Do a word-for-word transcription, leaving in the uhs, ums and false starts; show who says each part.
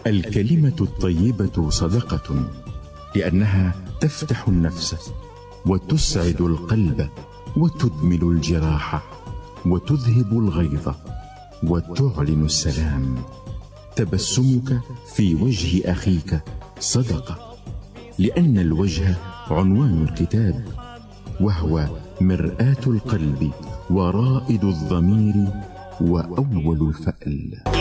Speaker 1: الكلمة الطيبة صدقة، لأنها تفتح النفس وتسعد القلب وتدمل الجراح وتذهب الغيظ وتعلن السلام. تبسمك في وجه أخيك صدقة، لأن الوجه عنوان الكتاب، وهو مرآة القلب ورائد الضمير وأول الفأل.